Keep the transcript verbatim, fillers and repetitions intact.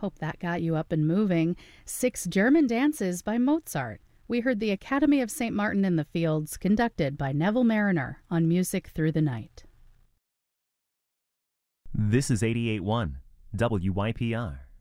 Hope that got you up and moving. Six German Dances by Mozart. We heard the Academy of Saint Martin in the Fields, conducted by Neville Mariner on Music Through the Night. This is eighty-eight point one W Y P R.